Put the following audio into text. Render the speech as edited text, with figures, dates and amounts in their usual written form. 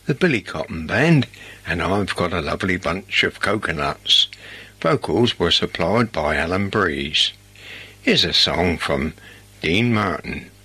the Billy Cotton Band, and I've got a lovely bunch of coconuts. Vocals were supplied by Alan Breeze. Here's a song from Dean Martin.